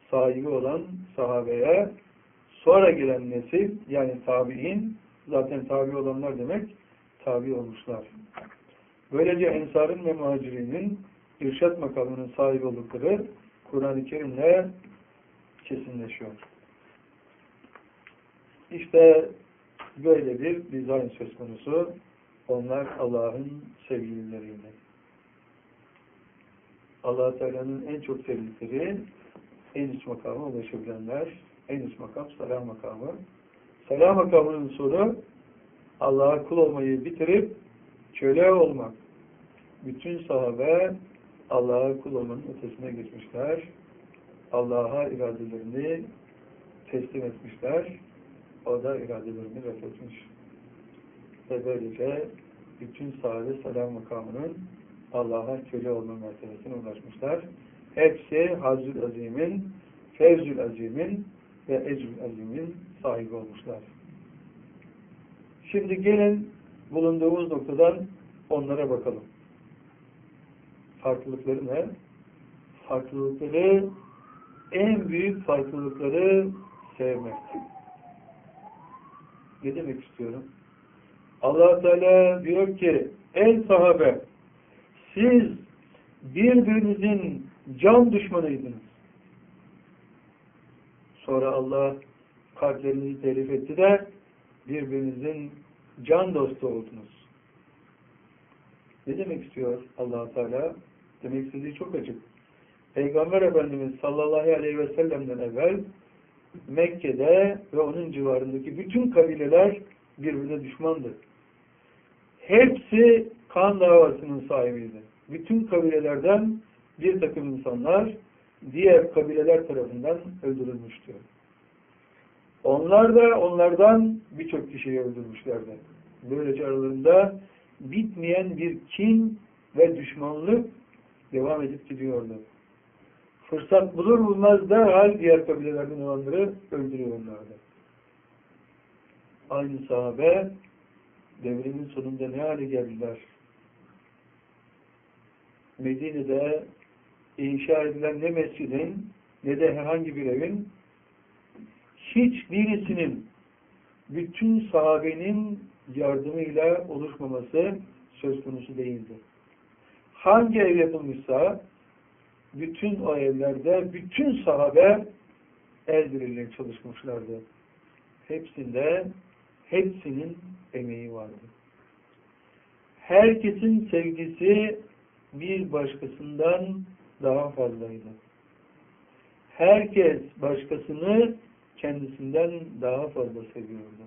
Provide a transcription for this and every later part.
sahibi olan sahabeye sonra gelen nesil, yani tabi'in, zaten tabi olanlar demek, tabi olmuşlar. Böylece Ensar'ın ve Muhacirinin irşat makamının sahibi oldukları Kur'an-ı Kerim'le kesinleşiyor. İşte böyle bir dizayn söz konusu. Onlar Allah'ın sevgilileriydi. Allah Teala'nın en çok sevdikleri, en üst makama ulaşabilenler, en üst makam salah makamı. Salah makamının sonu Allah'a kul olmayı bitirip köle olmak. Bütün sahabe Allah'a kul olmanın ötesine geçmişler. Allah'a iradelerini teslim etmişler. O da iradelerini reddetmiş. Ve böylece bütün sahabe salah makamının Allah'a köle olma mertebesine ulaşmışlar. Hepsi Hazzül Azim'in, Fevzül Azim'in ve Ecrül Azim'in sahibi olmuşlar. Şimdi gelin bulunduğumuz noktadan onlara bakalım. Farklılıkları ne? Farklılıkları, en büyük farklılıkları sevmek. Ne demek istiyorum? Allah Teala diyor ki, ey sahabe, siz birbirinizin can düşmanıydınız. Sonra Allah kalplerinizi telif etti de birbirinizin can dostu oldunuz. Ne demek istiyor Allah Teala? Demek istediği çok açık. Peygamber Efendimiz sallallahu aleyhi ve sellem'den evvel Mekke'de ve onun civarındaki bütün kabileler birbirine düşmandı. Hepsi kan davasının sahibiydi. Bütün kabilelerden bir takım insanlar diğer kabileler tarafından öldürülmüştü. Onlar da onlardan birçok kişiyi öldürmüşlerdi. Böylece aralarında bitmeyen bir kin ve düşmanlık devam edip gidiyordu. Fırsat bulur bulmaz derhal diğer kabilelerden olanları öldürüyorlardı. Aynı sahabe devrinin sonunda ne hale geldiler? Medine'de inşa edilen ne mescidin ne de herhangi bir evin hiçbirisinin bütün sahabenin yardımıyla oluşmaması söz konusu değildi. Hangi ev yapılmışsa bütün o evlerde bütün sahabe el birliğiyle çalışmışlardı. Hepsinin emeği vardı. Herkesin sevgisi bir başkasından daha fazlaydı. Herkes başkasını kendisinden daha fazla seviyordu.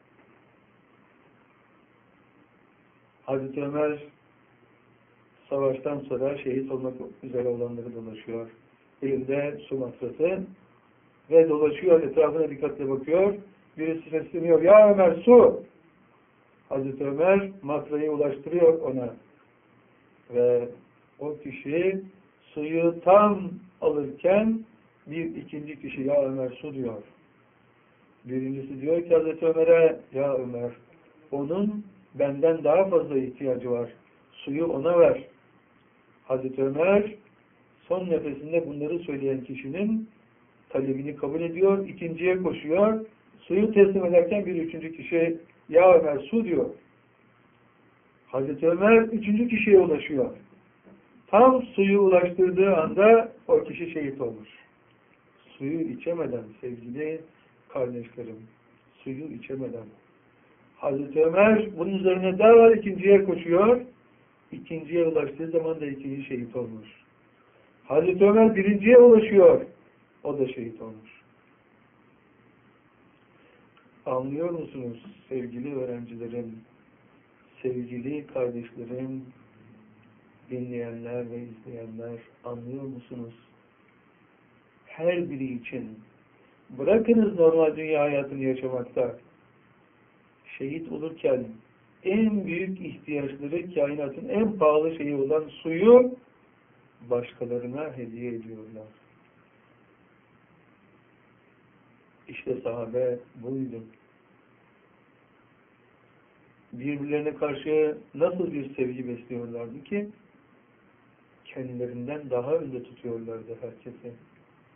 Hazreti Ömer savaştan sonra şehit olmak üzere olanları dolaşıyor. Elinde su matrası ve dolaşıyor, etrafına dikkatle bakıyor. Birisi sesleniyor, ya Ömer su! Hazreti Ömer matrayı ulaştırıyor ona. Ve o kişi suyu tam alırken bir ikinci kişi ya Ömer su diyor. Birincisi diyor ki Hazreti Ömer'e ya Ömer onun benden daha fazla ihtiyacı var. Suyu ona ver. Hazreti Ömer son nefesinde bunları söyleyen kişinin talebini kabul ediyor. İkinciye koşuyor. Suyu teslim ederken bir üçüncü kişi ya Ömer su diyor. Hazreti Ömer üçüncü kişiye ulaşıyor. Tam suyu ulaştırdığı anda o kişi şehit olmuş. Suyu içemeden sevgili kardeşlerim, suyu içemeden. Hazreti Ömer bunun üzerine derhal ikinciye koşuyor. İkinciye ulaştığı zaman da ikinci şehit olmuş. Hazreti Ömer birinciye ulaşıyor. O da şehit olmuş. Anlıyor musunuz sevgili öğrencilerim, sevgili kardeşlerim, dinleyenler ve izleyenler, anlıyor musunuz? Her biri için bırakınız normal dünya hayatını yaşamakta, şehit olurken en büyük ihtiyaçları kainatın en pahalı şeyi olan suyu başkalarına hediye ediyorlar. İşte sahabe buydu. Birbirlerine karşı nasıl bir sevgi besliyorlardı ki kendilerinden daha önde tutuyorlardı herkesi.